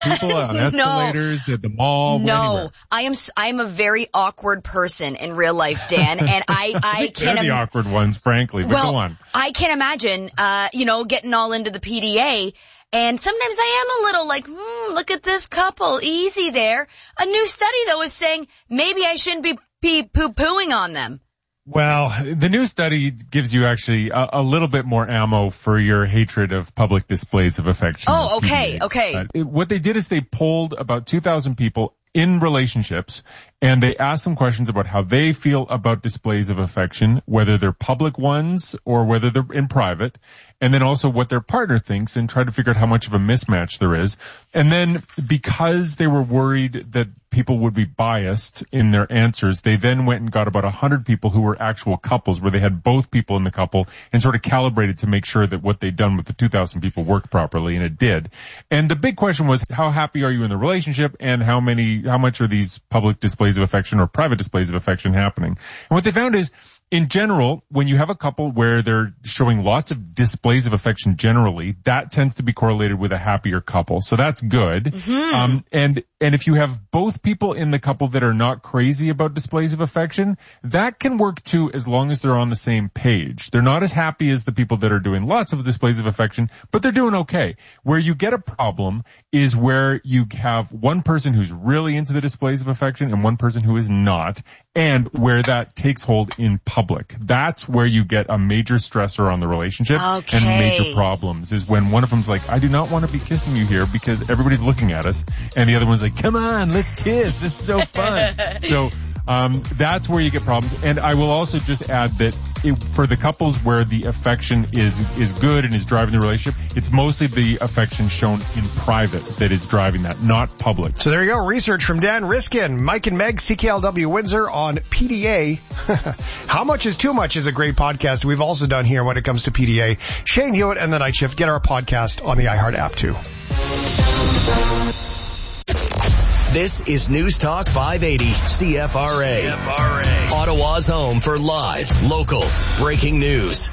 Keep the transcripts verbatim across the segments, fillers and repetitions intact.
people on escalators, no. at the mall, No, anywhere. I am I am a very awkward person in real life, Dan, and I I can't. They're the im- awkward ones, frankly. But well, go on. I can't imagine, uh, you know, getting all into the P D A. And sometimes I am a little like, hmm, look at this couple, easy there. A new study, though, is saying maybe I shouldn't be, be poo-pooing on them. Well, the new study gives you actually a, a little bit more ammo for your hatred of public displays of affection. Oh, okay, P D As. okay. Uh, it, what they did is they polled about two thousand people in relationships, and they asked them questions about how they feel about displays of affection, whether they're public ones or whether they're in private, and then also what their partner thinks, and try to figure out how much of a mismatch there is. And then because they were worried that people would be biased in their answers, they then went and got about one hundred people who were actual couples, where they had both people in the couple and sort of calibrated to make sure that what they'd done with the two thousand people worked properly, and it did. And the big question was, how happy are you in the relationship, and how many, how much are these public displays of affection or private displays of affection happening? And what they found is, in general, when you have a couple where they're showing lots of displays of affection generally, that tends to be correlated with a happier couple. So that's good. Mm-hmm. Um, and, and if you have both people in the couple that are not crazy about displays of affection, that can work too, as long as they're on the same page. They're not as happy as the people that are doing lots of displays of affection, but they're doing okay. Where you get a problem is where you have one person who's really into the displays of affection and one person who is not, and where that takes hold in public. Public. That's where you get a major stressor on the relationship okay. and major problems, is when one of them's like, I do not want to be kissing you here because everybody's looking at us, and the other one's like, come on, let's kiss. This is so fun. So um that's where you get problems. And I will also just add that it, for the couples where the affection is is good and is driving the relationship, it's mostly the affection shown in private that is driving that, not public. So there you go. Research from Dan Riskin, Mike and Meg, C K L W Windsor on P D A. How Much is Too Much is a great podcast we've also done here when it comes to P D A. Shane Hewitt and The Night Shift. Get our podcast on the iHeart app too. This is News Talk five eighty C F R A. C F R A. Ottawa's home for live, local, breaking news.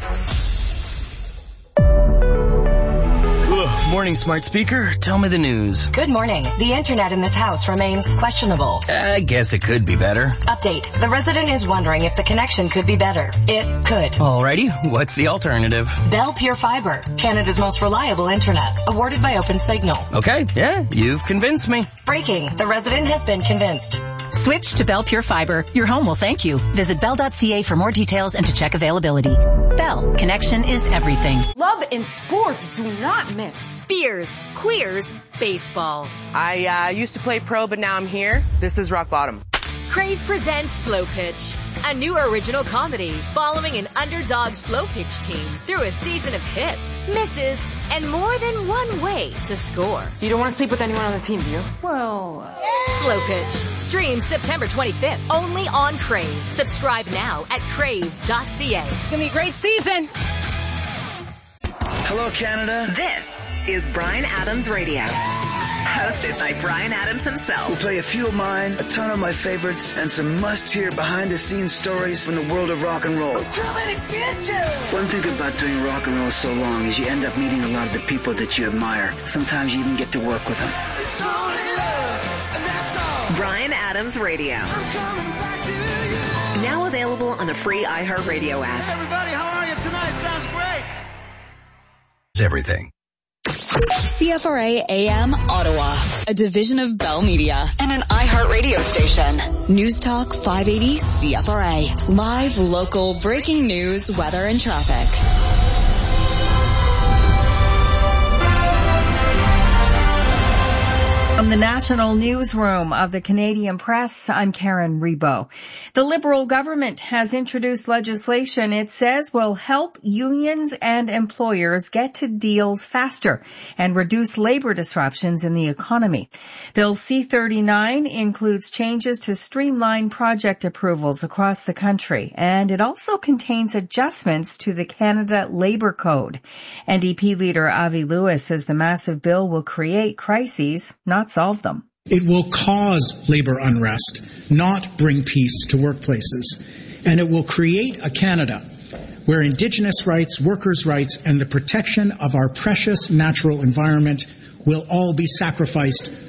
Morning, smart speaker. Tell me the news. Good morning. The internet in this house remains questionable. I guess it could be better. Update. The resident is wondering if the connection could be better. It could. Alrighty. What's the alternative? Bell Pure Fiber, Canada's most reliable internet, awarded by OpenSignal. Okay, yeah, you've convinced me. Breaking. The resident has been convinced. Switch to Bell Pure Fiber. Your home will thank you. Visit bell dot c a for more details and to check availability. Bell. Connection is everything. Love and sports do not mix. Beers, queers, baseball. I uh, used to play pro, but now I'm here. This is rock bottom. Crave presents Slow Pitch, a new original comedy following an underdog slow pitch team through a season of hits, misses, and more than one way to score. You don't want to sleep with anyone on the team, do you? Well... Uh... Slow Pitch. Streams September twenty-fifth, only on Crave. Subscribe now at crave dot c a. It's going to be a great season. Hello, Canada. This is Bryan Adams Radio. Hosted by Bryan Adams himself. We'll play a few of mine, a ton of my favorites, and some must-hear behind-the-scenes stories from the world of rock and roll. One thing about doing rock and roll so long is you end up meeting a lot of the people that you admire. Sometimes you even get to work with them. Bryan Adams Radio. Now available on the free iHeartRadio app. Everybody, how are you tonight? Sounds great. Everything. C F R A A M Ottawa, a division of Bell Media and an iHeart radio station. News Talk five eighty C F R A. Live, local, breaking news, weather, and traffic. From the National Newsroom of the Canadian Press, I'm Karen Rebo. The Liberal government has introduced legislation it says will help unions and employers get to deals faster and reduce labor disruptions in the economy. Bill C thirty-nine includes changes to streamline project approvals across the country, and it also contains adjustments to the Canada Labour Code. N D P leader Avi Lewis says the massive bill will create crises, not solve them. It will cause labor unrest, not bring peace to workplaces. And it will create a Canada where Indigenous rights, workers' rights, and the protection of our precious natural environment will all be sacrificed